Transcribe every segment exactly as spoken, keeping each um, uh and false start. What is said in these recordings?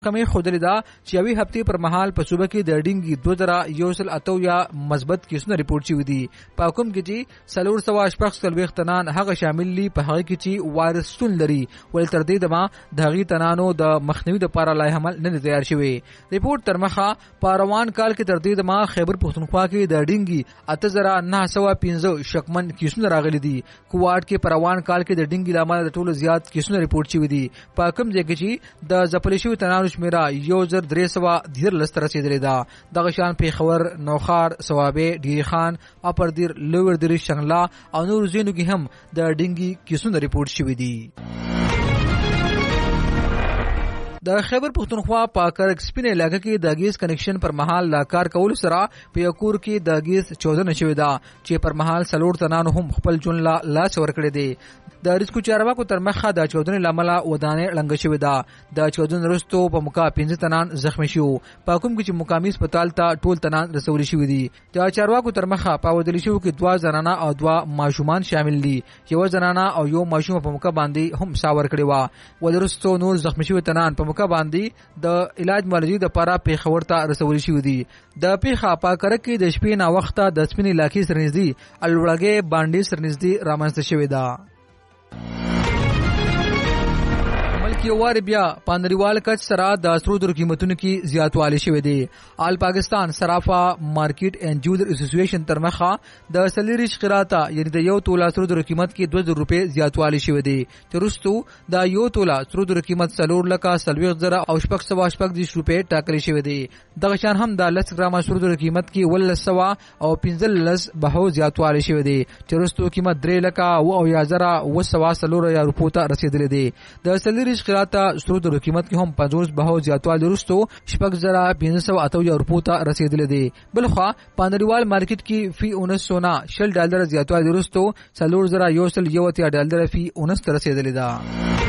کمې خودلې ده چې یوې هفتې پر مهال په صوبه کې د ډینګي دوه زره یو سل اته یا مثبت کیسونه ریپورټ شوي دي په کوم کې چې څلور سوه شپږ څلوېښت تنان هغه شامل دي په هغه کې چې وایرس شتون لري ولې تر دې دمه د هغې تنانو د مخنیوي دپاره لایحه عمل نه دی تیار شوی. ریپورټ تر مخه په روان کال کې تر دې دمه خیبر پښتونخوا کې د ډینګي اته زره نهه سوه پنځه شکمن کیسونه راغلي دي. کوواټ کې په روان کال کې د ډینګي له امله د ټولو زیات کیسونه ریپورټ شوي دي. په کوم ځای کې چې د ځپلې شوي تنانو شمیره یو زر درې سوه دیارلس ته رسېدلې ده. دغه شان پېښور، نوخار، صوابۍ، ډیري خان، اپردیر، لوړ درې، شنګله او نورو ځایونو کې هم د ډینګي کیسونه ریپورټ شوي دي. د خیبر پښتونخوا په کرک سپین علاقه کې د ګیس کنیکشن پر مهال لا کار کول سره په یو کور کې د ګیس چودنه شوې ده چې پر مهال څلور تنانو هم خپل ژوند لا لاس ورکړی دی. د ریسکو چارواکو تر مخه د چودنې له امله ودانۍ ړنګه شوې ده. د چودنې وروستو په موقع پنځه تنان زخمي شو په کوم کې چې مقامي هسپتال ته ټول تنان رسولي شوي دي. د چارواکو تر مخه په ودلې شوو کې دوه زنانه او دوه ماشومان شامل دي. یو زنانه او یو ماشوم په موقع باندې هم سا ورکړې وه. ولرستو نور زخمي شوي تنان په موقع باندې د علاج معالجې دپاره پېښور ته رسولي شوي دي. د پیښه په کرک کې د شپې ناوخته د سپینې علاقې سره نږدې الوړګې بانډې سره نږدې رامنځته شوې ده. یو وار بیا په نړیوال کچ سره د سرو زرو قیمتونو کې زیاتوالی شوی دی. آل پاکستان صرافه مارکیټ اینڈ جولر اسوسییشن تر مخه د سلیریش قراته یعنی د یو توله سرو زرو قیمت کې دوه زره روپۍ زیاتوالی شوی دی چې وروستو د یو توله سرو زرو قیمت څلور لکه څلوېښت زره او شپږ سوه شپږ دېرش روپۍ ټاکلی شوی دی. دغه شان هم د لس ګرامه سرو زرو قیمت کې اوولس سوه او پنځلس بهو زیاتوالی شوی دی چې وروستو قیمت درې لکه اوه اویا زره اوه سوه څلور اویا روپو ته رسېدلی دی. د سلیریش قراته سرو زرو قیمت کې هم پنځوس بهو زیاتوالی وروستو شپږ زره پنځه سوه اته اویا روپو ته رسېدلی دی. بلخوا په نړیوال مارکیټ کې فی اونس سونا شل ډالره زیاتوالی وروستو څلور زره یو سل یو اتیا ډالره فی اونس ته رسېدلی ده.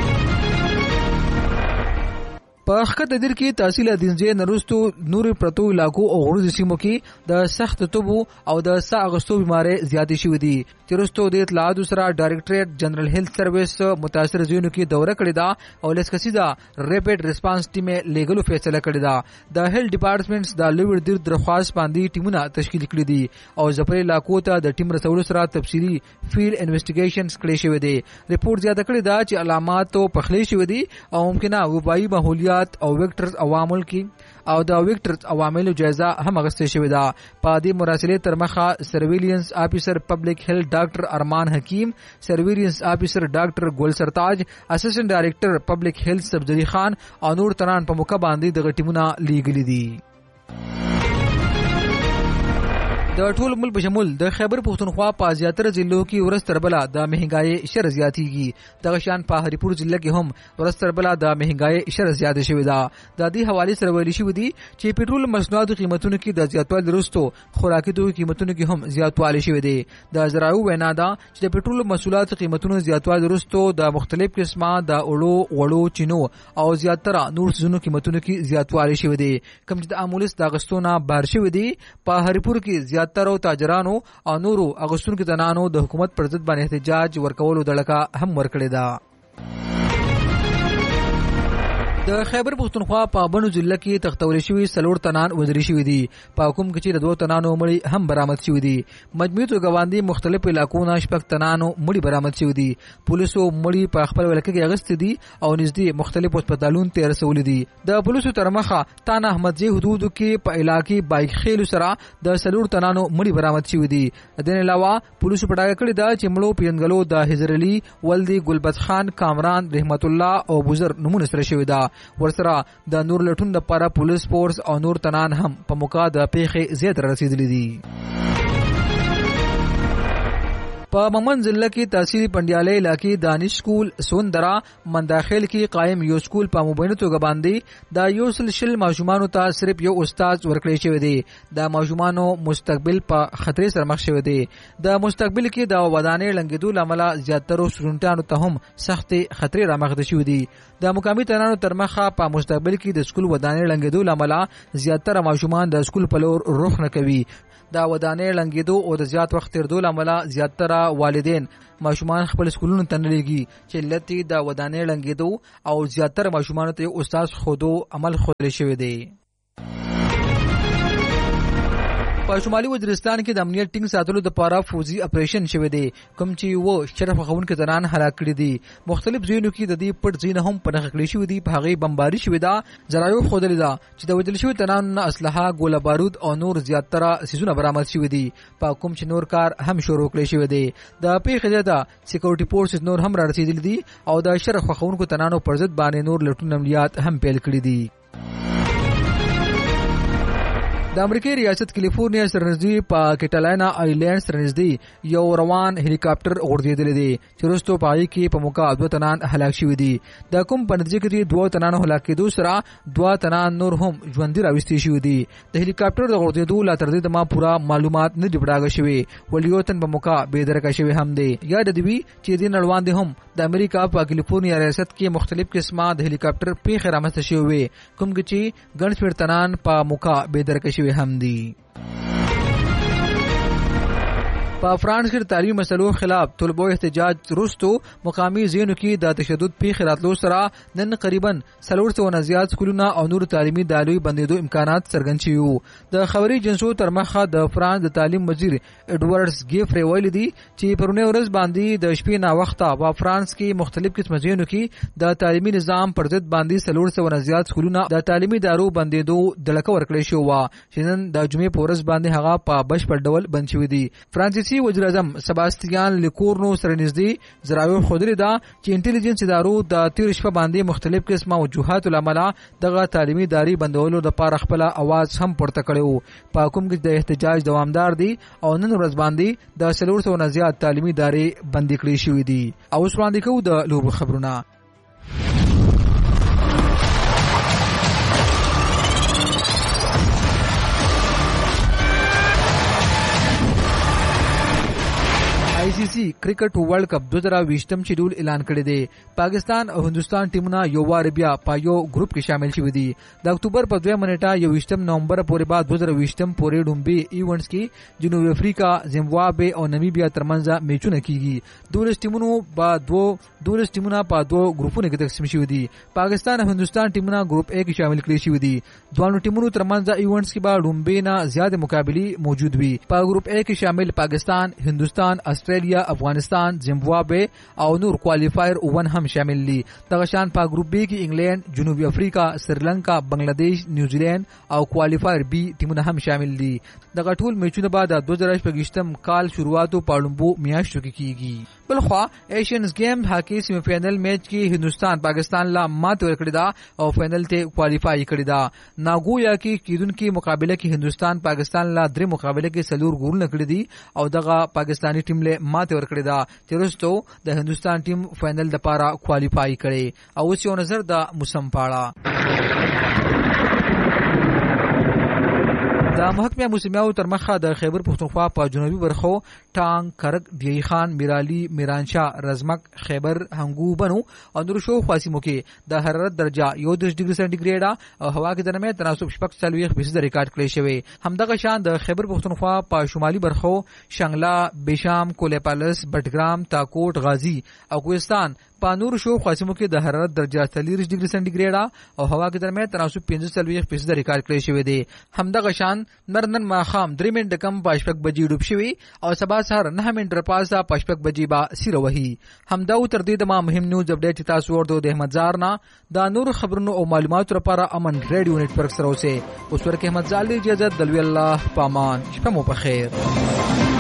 په ښکته دیر کې تحصیل ادینځای نه وروستو نورو پرتو علاقو او غرونو سیمو کې د سخت تبو او د ساه اخیستو بیمارۍ زیاتې شوې دي چې وروستو د اطلاعاتو سره ډایرکټریټ جنرال هیلث سروس متاثره ځایونو کې دوره کړې ده او لس کسیزه ریپډ ریسپانس ټیم یې لیږلو فیصله کړې ده. د هیلث ډپارټمنټس د لوړ دیر درخواست باندې ټیمونه تشکیل کړي دي او ځپلې علاقو ته د ټیم رسولو سره تفصیلي فیلډ انویسټیګیشنز کړی شوی دی. ریپورټ زیاته کړې ده چې علاماتو پخلی شوي دي او ممکنه وبایي ماحولیات او ویکټرز عوامل کې او د ویکټرز عواملو جایزه هم اخیستل شوې ده. په دې مراسلې تر مخه سرویلینس افیسر پبلک هیلث ډاکټر ارمان حکیم، سرویلینس افیسر ډاکټر ګل سرتاج، اسسټنټ ډایریکټر پبلک هیلث سبزری خان او نور تنان په موقع باندې دغه ټیمونه لیږلي دي. د ټول ملک په شمول د خیبر پښتونخوا په زیاتره ضلعو کې ورځ تر بله د مهنګایۍ شر زیاتېږي. دغه شان په هریپور ضلع کې هم ورځ تر بله د مهنګایۍ شر زیاته شوې ده. د دې حوالې سره ویلي شوي دي چې پټرول مصنوعاتو قیمتونو کې د زیاتوالي وروستو خوراکي توکو قیمتونو کې هم زیاتوالی شوی دی. د ذرایعو وینا ده چې د پټرول محصولاتو قیمتونو زیاتوالی وروستو د مختلف قسمه د اوړو، وړو، چینو او زیاتره نور څیزونو قیمتونو کې زیاتوالی شوی دی. کوم چې د امولس د اغوستو نه بهر شوي دي په هریپور کې زیاتره تاجرانو او نورو اغوستونکو تنانو د حکومت پر ضد باندې احتجاج ورکولو دړکه هم ورکړې ده. د خیبر پښتونخوا په بنو ضلع کې تختول شوي څلور تنان وزري شوي دي په کوم کې چې د دوه تنانو مړي هم برآمد شوي دي. مجموعي توګه باندې مختلف علاقو نه شپږ تنانو مړي برآمد شوي دي. پولیسو مړي په خپل ولکه کې اغستې دي او نږدې مختلف هسپتالونو ته رسولي دي. د پولیسو تر مخه تانه احمدزي حدودو کې په علاقې بایک خیلو سره د څلور تنانو مړي برآمد شوي دي. د دې علاوه پولیسو په ډاګه کړې ده چې مړو پیژنګلو د حضر علي، ولدي ګلبد خان، کامران، رحمت الله او بزر نمونه سره شوي ده. ورسره د نور لټون لپاره پولیس فورس او نور تنان هم په موقع د پیښې زیات رسیدلی دي. په ممن ضلع کې تحصیلي پنډیالۍ علاقې دانش سکول سوندرا منداخیل کې قائم یو سکول په مبینه توګه باندې د یو سل شل ماشومانو ته صرف یو استاد ورکړی شوی دی. د ماشومانو مستقبل په خطرې سره مخ شوی دی. د مستقبل کې د ودانۍ ړنګېدو له امله زیاترو سټوډنټانو ته هم سختې خطرې رامخته شوي دي. د مقامي تنانو تر مخه په مستقبل کې د سکول ودانۍ ړنګېدو له امله زیاتره ماشومان د سکول په لور رخ نه کوي. د ودانۍ ړنګېدو او د زیات وخت تېرېدو له امله زیاتره والدین ماشومان خپل سکولونو ته نلېږي چې علت یې د ودانۍ ړنګېدو او زیاتره ماشومانو ته استاد خودو عمل ښودلی شوی دی. په شمالي وزیرستان کې د امنیت ټینګ ساتلو لپاره فوزي اپریشن شوی دی کوم چې و شرف خوونکي ځوانان هلاک کړي دي. مختلف ځایونو کې د دې پټ ځایونه هم په نښه کړي شوي دي. په هغې بمباري شوې ده. ذرایعو ښودلې ده چې د وژل شوي تنانو نه اسلحه، ګوله بارود او نور زیاتره څیزونه برآمد شوي دي. په کوم چې نور کار هم شروع کړی شوی دی. د پیښې ځای ته سیکورټي فورسز نور هم رارسېدلي دي او د شرف خوونکو تنانو پر ضد باندې نور لټون عملیات هم پیل کړي دي. د امریکای ریاست کالیفورنیا سرنږدې په کیټالاینا آیلینډ سرنږدې یو روان هلیکاپټر غورځېدلی دی چې وروستو په هغې کې په موقع دوه تنان هلاک شوي دي. د کوم په نتیجه کې دوه تنانو هلاک کېدو سره دوه تنان نور هم ژوندي راویستې شوي دي. د هلیکاپټر د غورځېدو لا تر دې دمه پوره معلومات نه دي پړاګه شوي، ولې یو تن په موقع بېدرکه شوی هم دی. یاد دې وي چې دې نړوان دي هم د امریکا په کالیفورنیا ریاست کې مختلف قسمه د هلیکاپټر پیښې رامنځته شوې وې کوم چې ګڼ شمېر تنان په موقع بېدرکه شوي هم دي. په فرانس کې د تعلیمي مسلو خلاف طلبو احتجاج وروستو مقامي ځایونو کې د تشدد پیښې راتلو سره نن قریبا څلور سوه نه زیات سکولونه او نور تعلیمي دالوی بندېدو امکانات څرګند شوي وو. د خبري جنسو تر مخه د فرانس د تعلیم وزیر ایډورډز ګیفري ویلي دي چې پرونی ورځ باندې د شپې ناوخته په فرانس کې مختلف قسم ځایونو کې د تعلیمي نظام پر ضد باندې څلور سوه نه زیات سکولونه د تعلیمي دارو بندېدو دړکه ورکړی شو وه چې نن د جمعې په ورځ باندې هغه په بشپړ ډول بند شوي دي. فرانسیسي وزیر اعظم سباستیان لیکورنو سره نږدې ذرایعو ښودلې ده چې انټیلیجنس ادارو د تېرې شپه باندې مختلف قسمه وجوهاتو له امله دغه تعلیمي ادارې بندولو دپاره خپله اواز هم پورته کړی و. په کوم کې د احتجاج دوامدار دی او نن ورځ باندې د څلور سوه نه زیات تعلیمي ادارې بندې کړې شوي دي. او اوس وړاندې کوو د لوبو خبرونه. آئی سی سی کرکټ ورلد کپ دوه زره ویشتم شیډول اعلان کړی دی. پاکستان او هندوستان ټیمونه یو وار بیا په یو ګروپ کې شامل شوي دي. د اکتوبر په دویمه نیټه یو ویشتم نومبر پورې بعد دوه زره ویشتم پورې ډومبي ایونټس کې جنوبي افریقا، زیمبابوې او نمیبیا ترمنځ میچونه کیږي. دولس ټیمونو په دوه دولس ټیمونه په دوه ګروپونو کې تقسیم شوي دي. پاکستان او هندوستان ټیمونه ګروپ اے کې شامل کړي شوي دي. دوه ټیمونو ترمنځ ایونټس کې به ډومبي نه زیات مقابلې موجود وي. په ګروپ اے کې شامل پاکستان، هندوستان، استرالیا، افغانستان، زیمبابوې او نور کوالیفایر ون هم شامل دي. دغه شان په ګروپ بی کې انګلند، جنوبي افریقا، سریلانکا، بنگلاديش، نیوزیلند او کوالیفایر بی ټیمونه هم شامل دي. دغه ټول میچونه بعد د دوه زره شپږم کال شروعاتو په لومړو میاشتو کې کیږي. بلخوا ایشینز گیم هاکی سیمی فائنل میچ کې هندوستان پاکستان لا ماته ورکړی دا او فائنل ته کوالیفای کړی دا. ناګویا کې کیدونکو مقابله کې هندوستان پاکستان لا درې مقابله کې څلور ګولونه کړی دي او دغه پاکستانی ټیم له ماته ورکړی دا چې وروستو د هندوستان ټیم فائنل لپاره کوالیفای کړي. او اوس یو نظر د موسم پاړه. د محکمه موسمیاو تر مخه د خیبر پښتونخوا په جنوبي برخو ټانګ، کرک، دیای خان، میرالی، میرانشاه، رزمک، خیبر، هنګو، بنو او نور شو خاصیمو کې د حرارت درجه یو دېرش ډیګري سانتیګریډ او هوا کې د نرمۍ تناسب شپږ څلوېښت فیصده ریکارډ کړی شوی. همدغه شان د خیبر پښتونخوا په شمالي برخو شنګلا، بیشام، کولیپالس، بټګرام، تاکوټ، غازی او کوهستان په نور شو خاصیمو کې د حرارت درجه څلوېښت ډیګري سانتیګریډ او هوا کې د نرمۍ تناسب پنځه څلوېښت فیصده ریکارډ کړی شوی دی. همدغه شان نرنن ماخام درې منټه کم په شپږ بجې ډوب شوي او سبا سهار نه منټه پاسه په شپږ بجې به سیره وهي. همدا و تر دې د ما مهم نیوز اپډیټ چې تاسو ورته د احمد زار نه دا نور خبرونو او معلوماتو لپاره امن ریډیو نتورک سره اوسئ. اوس ورکه احمد زال دی اجازه دلوي الله پامان. شپه مو په خیر.